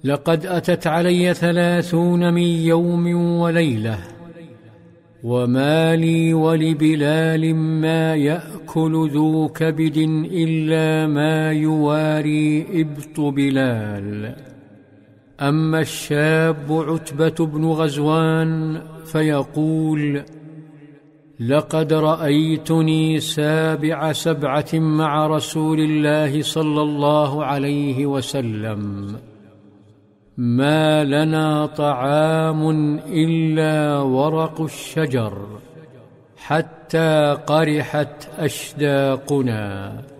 لقد أتت علي 30 من يوم وليلة، وما لي ولبلال ما يأكل ذو كبد إلا ما يواري إبط بلال. أما الشاب عتبة بن غزوان فيقول: لقد رأيتني 7 مع رسول الله صلى الله عليه وسلم، ما لنا طعام إلا ورق الشجر حتى قرحت أشداقنا.